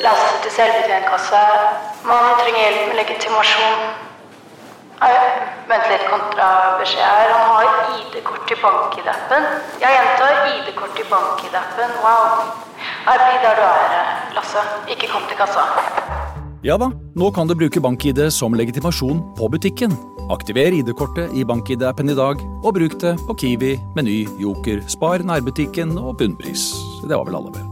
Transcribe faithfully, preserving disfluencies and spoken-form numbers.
Lasse til selvbetjentkasse. Man trenger hjelp med legitimasjon. Nei, vent litt, kontrabeskjed her. Han har I D-kort i BankID-appen. Jeg gjentar I D-kort i BankID-appen. Wow. Nei, bli der du er, Lasse. Ikke kom til kassa. Ja da, nå kan du bruke BankID som legitimasjon på butikken. Aktiver I D-kortet i BankID-appen i dag, og bruk det på Kiwi, Meny, Joker, Spar, nærbutikken og Bunnpris. Det var vel alle vel.